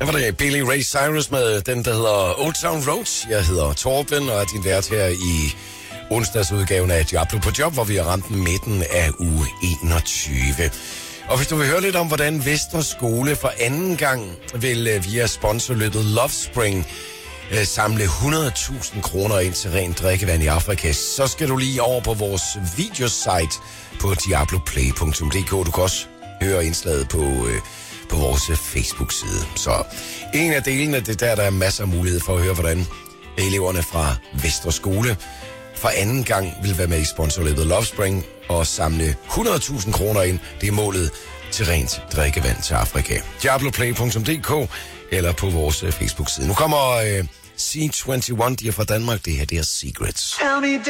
Det var det Billy Ray Cyrus med den, der hedder Old Town Road. Jeg hedder Torben, og er din vært her i onsdagsudgaven af Diablo på Job, hvor vi har ramt midten af uge 21. Og hvis du vil høre lidt om, hvordan Vestre Skole for anden gang vil via sponsorløbet Lovespring samle 100.000 kroner ind til rent drikkevand i Afrika, så skal du lige over på vores videosite på diabloplay.dk. Du kan også høre indslaget på vores Facebook-side. Så en af delene, det der er masser af mulighed for at høre, hvordan eleverne fra Vestre Skole for anden gang vil være med i sponsorløbet Lovespring og samle 100.000 kroner ind. Det er målet til rent drikkevand til Afrika. Diabloplay.dk eller på vores Facebook-side. Nu kommer C21, de er fra Danmark. Det her, det er Secrets.